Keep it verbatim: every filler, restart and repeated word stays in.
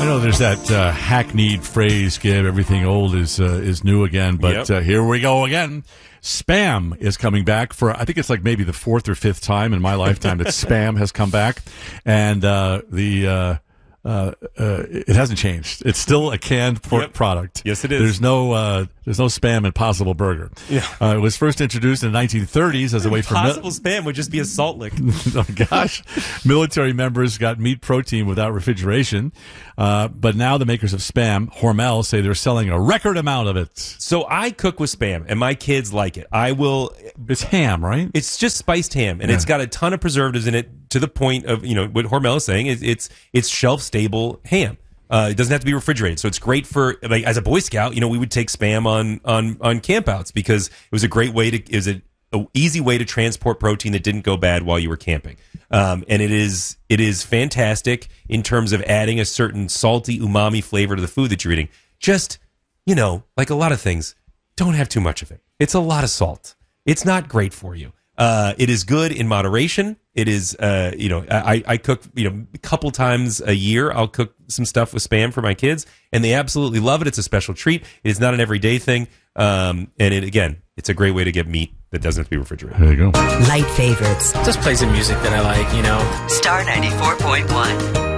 I know there's that uh, hackneyed phrase, Gib, everything old is uh, is new again, but Yep. uh, here we go again. Spam is coming back for, I think it's like maybe the fourth or fifth time in my lifetime that Spam has come back. And uh, the uh, uh, uh, it hasn't changed. It's still a canned pork Yep. product. Yes, it is. There's no uh, there's no Spam Impossible Burger. Yeah. Uh, it was first introduced in the nineteen thirties as a way for mil- Possible spam would just be a salt lick. oh gosh, military members got meat protein without refrigeration, uh, but now the makers of Spam, Hormel, say they're selling a record amount of it. So I cook with spam, and my kids like it. I will. It's ham, right? It's just spiced ham, and Yeah. it's got a ton of preservatives in it to the point of, you know, what Hormel is saying is it's it's shelf stable ham. Uh, it doesn't have to be refrigerated, so it's great for, like, as a Boy Scout. You know, we would take spam on on on campouts because it was a great way to it was a, a easy way to transport protein that didn't go bad while you were camping. Um, and it is it is fantastic in terms of adding a certain salty umami flavor to the food that you're eating. Just, you know, like a lot of things, don't have too much of it. It's a lot of salt. It's not great for you. Uh, it is good in moderation. It is, uh, you know, I, I cook, you know, a couple times a year. I'll cook some stuff with spam for my kids, and they absolutely love it. It's a special treat. It is not an everyday thing. Um, and it, again, it's a great way to get meat that doesn't have to be refrigerated. There you go. Light favorites. Just play some music that I like, you know. Star ninety-four point one.